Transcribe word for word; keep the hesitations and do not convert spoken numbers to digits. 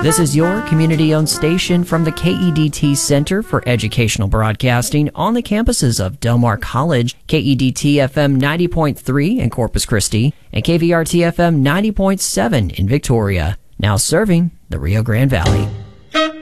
This is your community-owned station from the K E D T Center for Educational Broadcasting on the campuses of Del Mar College, K E D T F M ninety point three in Corpus Christi, and K V R T F M ninety point seven in Victoria. Now serving the Rio Grande Valley.